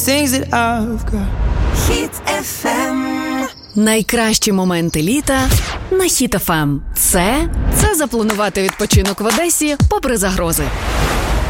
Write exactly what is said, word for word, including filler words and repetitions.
things that I've got. Хіт еф ем. Найкращі моменти літа на Хіт еф ем. Це, це запланувати відпочинок в Одесі попри загрози.